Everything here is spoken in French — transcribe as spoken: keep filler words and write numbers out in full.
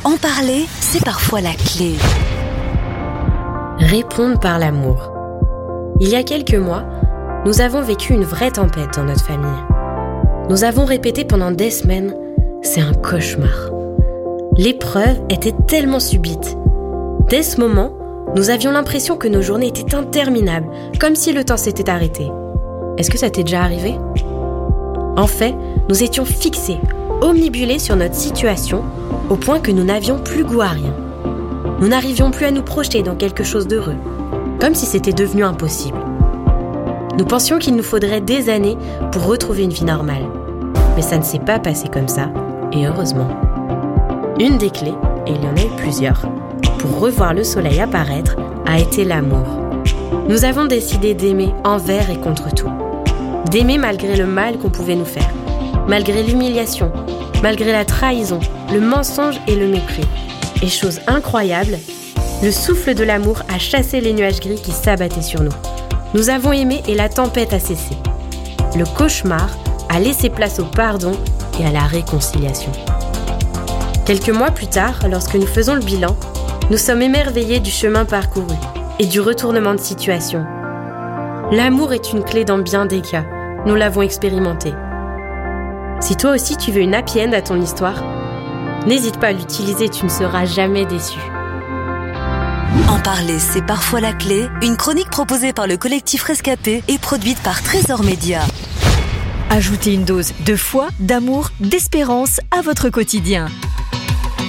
En parler, c'est parfois la clé. Répondre par l'amour. Il y a quelques mois, nous avons vécu une vraie tempête dans notre famille. Nous avons répété pendant des semaines, c'est un cauchemar. L'épreuve était tellement subite. Dès ce moment, nous avions l'impression que nos journées étaient interminables, comme si le temps s'était arrêté. Est-ce que ça t'est déjà arrivé ? En fait, nous étions fixés, omnibulés sur notre situation, au point que nous n'avions plus goût à rien. Nous n'arrivions plus à nous projeter dans quelque chose d'heureux, comme si c'était devenu impossible. Nous pensions qu'il nous faudrait des années pour retrouver une vie normale. Mais ça ne s'est pas passé comme ça, et heureusement. Une des clés, et il y en a eu plusieurs, pour revoir le soleil apparaître, a été l'amour. Nous avons décidé d'aimer envers et contre tout. D'aimer malgré le mal qu'on pouvait nous faire, malgré l'humiliation, malgré la trahison, le mensonge et le mépris. Et chose incroyable, le souffle de l'amour a chassé les nuages gris qui s'abattaient sur nous. Nous avons aimé et la tempête a cessé. Le cauchemar a laissé place au pardon et à la réconciliation. Quelques mois plus tard, lorsque nous faisons le bilan, nous sommes émerveillés du chemin parcouru et du retournement de situation. L'amour est une clé dans bien des cas. Nous l'avons expérimenté. Si toi aussi tu veux une happy end à ton histoire, n'hésite pas à l'utiliser, tu ne seras jamais déçu. En parler, c'est parfois la clé. Une chronique proposée par le collectif Rescapé et produite par Trésor Média. Ajoutez une dose de foi, d'amour, d'espérance à votre quotidien.